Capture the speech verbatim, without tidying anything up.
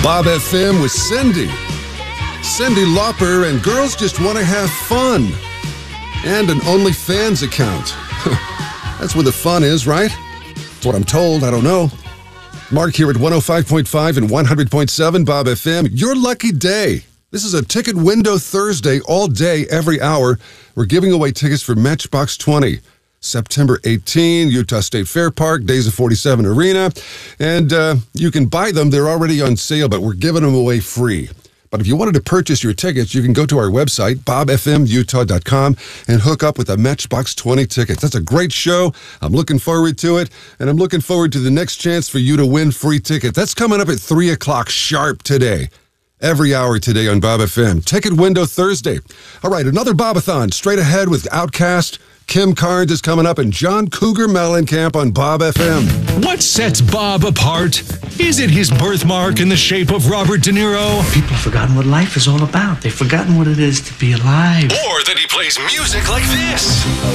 Bob F M with Cindy. Cyndi Lauper, and girls just want to have fun. And an OnlyFans account. That's where the fun is, right? That's what I'm told. I don't know. Mark here at one oh five point five and one hundred point seven Bob F M. Your lucky day. This is a Ticket Window Thursday, all day, every hour. We're giving away tickets for Matchbox twenty. September eighteenth, Utah State Fair Park, Days of forty-seven Arena. And uh, you can buy them. They're already on sale, but we're giving them away free. But if you wanted to purchase your tickets, you can go to our website, bob f m utah dot com, and hook up with a Matchbox twenty tickets. That's a great show. I'm looking forward to it, and I'm looking forward to the next chance for you to win free tickets. That's coming up at three o'clock sharp today. Every hour today on Bob F M. Ticket Window Thursday. All right, another Bobathon straight ahead with Outkast. Kim Carnes is coming up, and John Cougar Mellencamp on Bob F M. What sets Bob apart? Is it his birthmark in the shape of Robert De Niro? People have forgotten what life is all about. They've forgotten what it is to be alive. Or that he plays music like this?